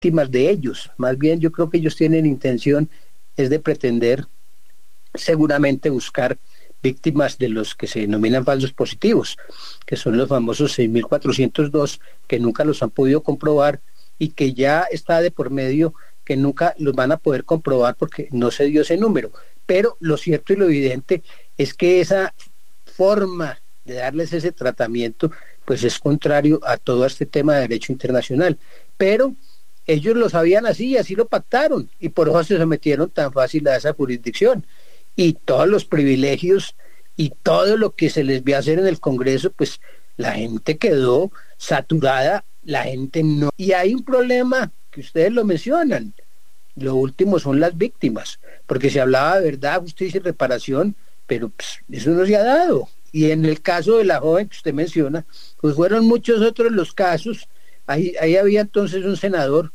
víctimas de ellos. Más bien yo creo que ellos tienen intención es de pretender seguramente buscar víctimas de los que se denominan falsos positivos, que son los famosos 6.402, que nunca los han podido comprobar y que ya está de por medio que nunca los van a poder comprobar porque no se dio ese número. Pero lo cierto y lo evidente es que esa forma de darles ese tratamiento pues es contrario a todo este tema de derecho internacional. Pero ellos lo sabían así, así lo pactaron, y por eso se sometieron tan fácil a esa jurisdicción. Y todos los privilegios y todo lo que se les vio hacer en el Congreso, pues la gente quedó saturada, la gente no. Y hay un problema que ustedes lo mencionan, lo último son las víctimas, porque se hablaba de verdad, justicia y reparación, pero pues, eso no se ha dado. Y en el caso de la joven que usted menciona, pues fueron muchos otros los casos. Ahí había entonces un senador,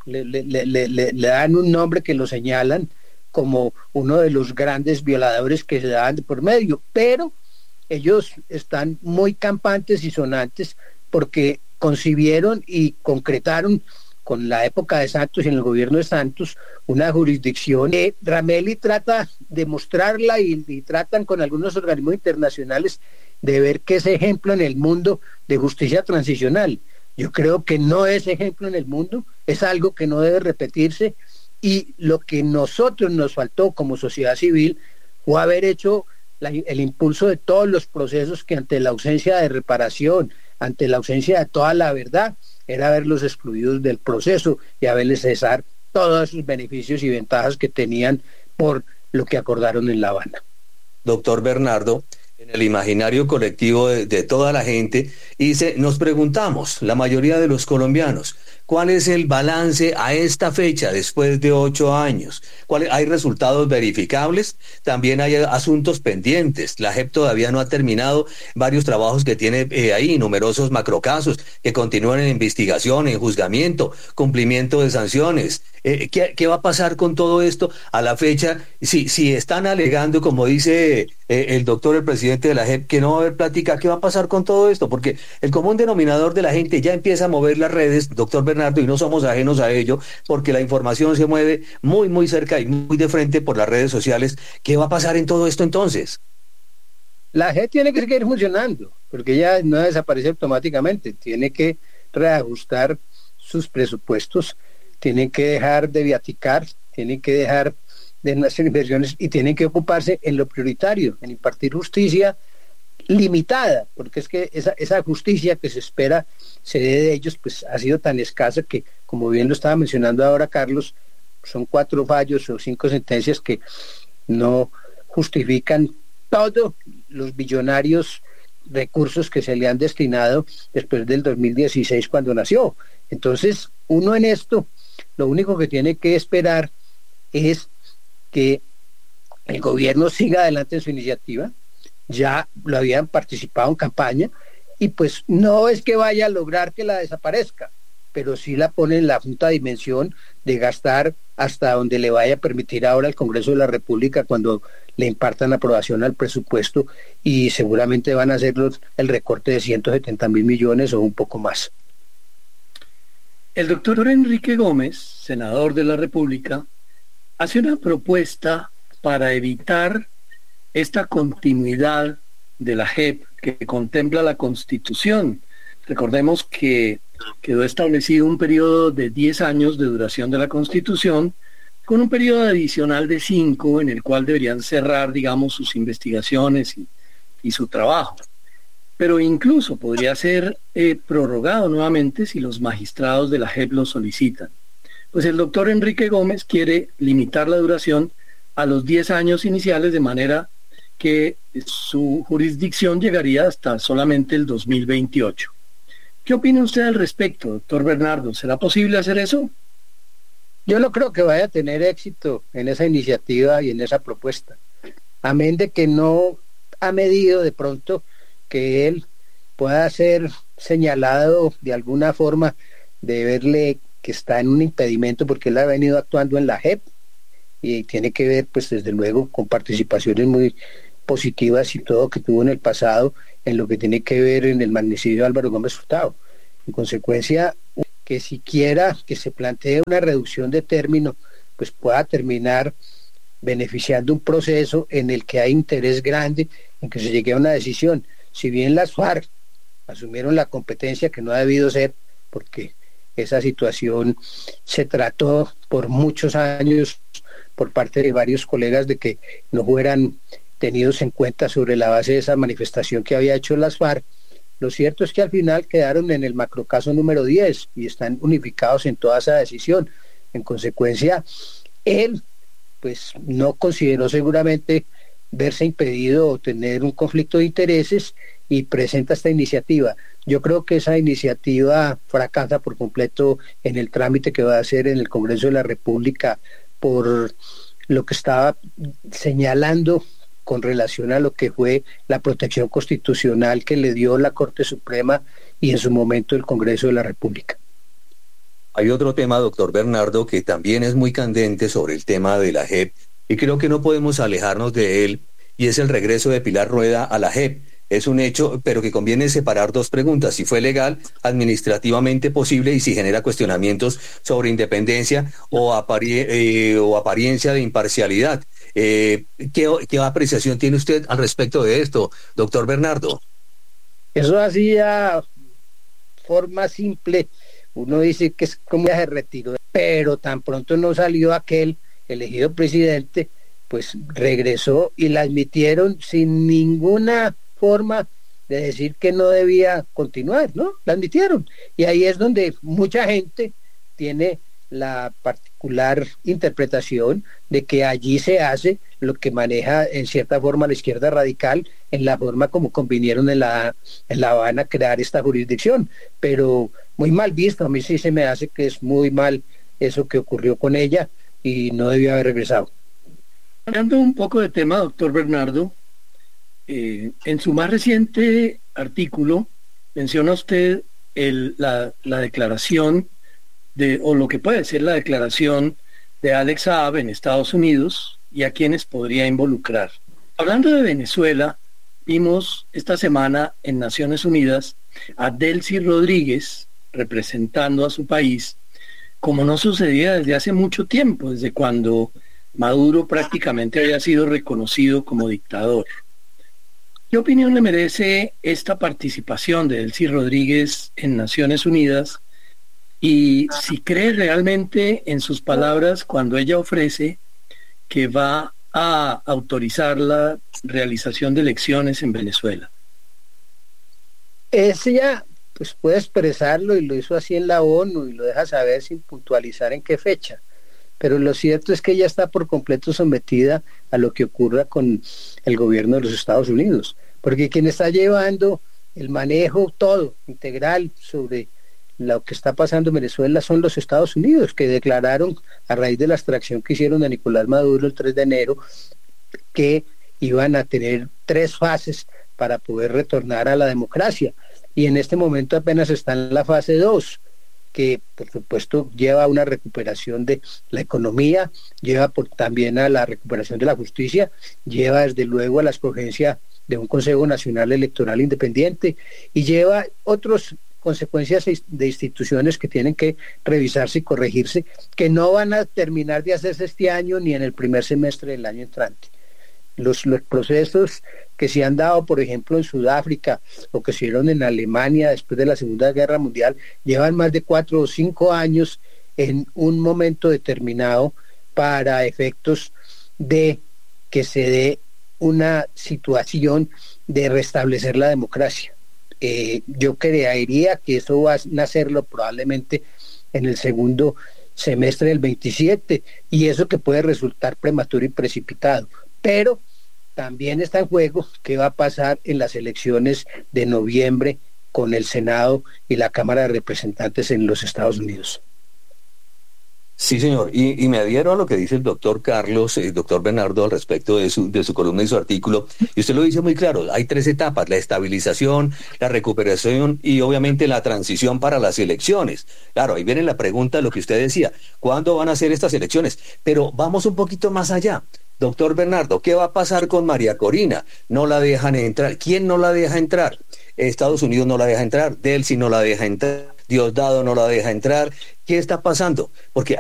le dan un nombre que lo señalan como uno de los grandes violadores que se daban de por medio, pero ellos están muy campantes y sonantes porque concibieron y concretaron con la época de Santos y en el gobierno de Santos una jurisdicción que Ramelli trata de mostrarla y tratan con algunos organismos internacionales de ver que es ejemplo en el mundo de justicia transicional. Yo creo que no es ejemplo en el mundo, es algo que no debe repetirse, y lo que nosotros nos faltó como sociedad civil fue haber hecho el impulso de todos los procesos que ante la ausencia de reparación, ante la ausencia de toda la verdad, era haberlos excluidos del proceso y haberles cesar todos sus beneficios y ventajas que tenían por lo que acordaron en La Habana. Doctor Bernardo, en el imaginario colectivo de toda la gente, nos preguntamos, la mayoría de los colombianos, ¿cuál es el balance a esta fecha después de 8 años? ¿Hay resultados verificables? También hay asuntos pendientes. La JEP todavía no ha terminado varios trabajos que tiene ahí, numerosos macrocasos que continúan en investigación, en juzgamiento, cumplimiento de sanciones. ¿Qué va a pasar con todo esto a la fecha? Si están alegando, como dice el doctor, el presidente de la JEP, que no va a haber plática, ¿qué va a pasar con todo esto? Porque el común denominador de la gente ya empieza a mover las redes, doctor Bernardo, y no somos ajenos a ello, porque la información se mueve muy, muy cerca y muy de frente por las redes sociales. ¿Qué va a pasar en todo esto entonces? La JEP tiene que seguir funcionando, porque ya no desaparece automáticamente, tiene que reajustar sus presupuestos, tienen que dejar de viaticar, tienen que dejar de hacer inversiones y tienen que ocuparse en lo prioritario, en impartir justicia limitada, porque es que esa justicia que se espera se dé de ellos, pues ha sido tan escasa que, como bien lo estaba mencionando ahora Carlos, son 4 fallos o 5 sentencias que no justifican todos los billonarios recursos que se le han destinado después del 2016 cuando nació. Entonces, uno en esto, lo único que tiene que esperar es que el gobierno siga adelante en su iniciativa. Ya lo habían participado en campaña y pues no es que vaya a lograr que la desaparezca, pero sí la pone en la junta dimensión de gastar hasta donde le vaya a permitir ahora el Congreso de la República cuando le impartan aprobación al presupuesto, y seguramente van a hacer el recorte de 170.000 millones o un poco más. El doctor Enrique Gómez, senador de la República, hace una propuesta para evitar esta continuidad de la JEP que contempla la Constitución. Recordemos que quedó establecido un periodo de 10 años de duración de la Constitución, con un periodo adicional de 5 en el cual deberían cerrar, digamos, sus investigaciones y su trabajo. Pero incluso podría ser prorrogado nuevamente si los magistrados de la JEP lo solicitan. Pues el doctor Enrique Gómez quiere limitar la duración a los 10 años iniciales, de manera que su jurisdicción llegaría hasta solamente el 2028. ¿Qué opina usted al respecto, doctor Bernardo? ¿Será posible hacer eso? Yo no creo que vaya a tener éxito en esa iniciativa y en esa propuesta. Amén de que no ha medido de pronto que él pueda ser señalado de alguna forma de verle que está en un impedimento, porque él ha venido actuando en la JEP y tiene que ver, pues desde luego, con participaciones muy positivas y todo que tuvo en el pasado en lo que tiene que ver en el magnicidio de Álvaro Gómez Hurtado. En consecuencia, que siquiera que se plantee una reducción de término, pues pueda terminar beneficiando un proceso en el que hay interés grande en que se llegue a una decisión. Si bien las FARC asumieron la competencia, que no ha debido ser, porque esa situación se trató por muchos años por parte de varios colegas de que no fueran tenidos en cuenta sobre la base de esa manifestación que había hecho las FARC. Lo cierto es que al final quedaron en el macrocaso número 10 y están unificados en toda esa decisión. En consecuencia, él pues no consideró seguramente verse impedido o tener un conflicto de intereses y presenta esta iniciativa. Yo creo que esa iniciativa fracasa por completo en el trámite que va a hacer en el Congreso de la República por lo que estaba señalando con relación a lo que fue la protección constitucional que le dio la Corte Suprema y en su momento el Congreso de la República. Hay otro tema, doctor Bernardo, que también es muy candente sobre el tema de la JEP y creo que no podemos alejarnos de él, y es el regreso de Pilar Rueda a la JEP. Es un hecho, pero que conviene separar dos preguntas: si fue legal, administrativamente posible, y si genera cuestionamientos sobre independencia o apariencia de imparcialidad. ¿Qué apreciación tiene usted al respecto de esto, doctor Bernardo? Eso hacía forma simple. Uno dice que es como ya se retiró, pero tan pronto no salió aquel elegido presidente, pues regresó y la admitieron sin ninguna forma de decir que no debía continuar, ¿no? La admitieron. Y ahí es donde mucha gente tiene la particular interpretación de que allí se hace lo que maneja en cierta forma la izquierda radical en la forma como convinieron en La Habana crear esta jurisdicción, pero muy mal visto. A mí sí se me hace que es muy mal eso que ocurrió con ella y no debió haber regresado. Hablando un poco de tema, doctor Bernardo, en su más reciente artículo menciona usted la declaración o lo que puede ser la declaración de Alex Saab en Estados Unidos y a quienes podría involucrar. Hablando de Venezuela, vimos esta semana en Naciones Unidas a Delcy Rodríguez representando a su país, como no sucedía desde hace mucho tiempo, desde cuando Maduro prácticamente había sido reconocido como dictador. ¿Qué opinión le merece esta participación de Delcy Rodríguez en Naciones Unidas? Y si cree realmente en sus palabras cuando ella ofrece que va a autorizar la realización de elecciones en Venezuela. Ella pues puede expresarlo, y lo hizo así en la ONU, y lo deja saber sin puntualizar en qué fecha, pero lo cierto es que ella está por completo sometida a lo que ocurra con el gobierno de los Estados Unidos, porque quien está llevando el manejo todo, integral, sobre lo que está pasando en Venezuela son los Estados Unidos, que declararon a raíz de la extracción que hicieron a Nicolás Maduro el 3 de enero que iban a tener 3 fases para poder retornar a la democracia, y en este momento apenas está en la fase 2, que por supuesto lleva a una recuperación de la economía, lleva también a la recuperación de la justicia, lleva desde luego a la escogencia de un Consejo Nacional Electoral Independiente, y lleva otras consecuencias de instituciones que tienen que revisarse y corregirse, que no van a terminar de hacerse este año ni en el primer semestre del año entrante. Los procesos que se han dado, por ejemplo, en Sudáfrica, o que se dieron en Alemania después de la Segunda Guerra Mundial, llevan más de 4 o 5 años en un momento determinado para efectos de que se dé una situación de restablecer la democracia. Yo creería que eso va a nacerlo probablemente en el segundo semestre del 27, y eso que puede resultar prematuro y precipitado, pero también está en juego qué va a pasar en las elecciones de noviembre con el Senado y la Cámara de Representantes en los Estados Unidos. Sí, señor, y me adhiero a lo que dice el doctor Carlos, doctor Bernardo, al respecto de su columna y su artículo, y usted lo dice muy claro: hay 3 etapas: la estabilización, la recuperación y obviamente la transición para las elecciones. Claro, ahí viene la pregunta, lo que usted decía: ¿cuándo van a ser estas elecciones? Pero vamos un poquito más allá. Doctor Bernardo, ¿qué va a pasar con María Corina? No la dejan entrar. ¿Quién no la deja entrar? Estados Unidos no la deja entrar, Delcy no la deja entrar, Diosdado no la deja entrar. ¿Qué está pasando? Porque